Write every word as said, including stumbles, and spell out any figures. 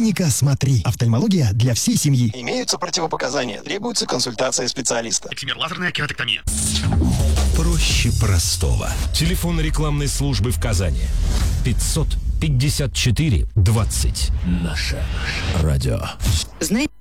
Клиника «Смотри». Офтальмология для всей семьи. Имеются противопоказания. Требуется консультация специалиста. Эксимер лазерная кератоктомия. Проще простого. Телефон рекламной службы в Казани. пятьсот пятьдесят четыре двадцать. Наше радио. Знаете...